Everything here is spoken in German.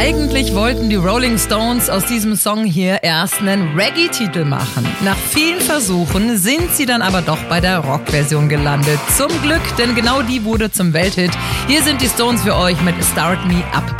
Eigentlich wollten die Rolling Stones aus diesem Song hier erst einen Reggae-Titel machen. Nach vielen Versuchen sind sie dann aber doch bei der Rock-Version gelandet. Zum Glück, denn genau die wurde zum Welthit. Hier sind die Stones für euch mit Start Me Up.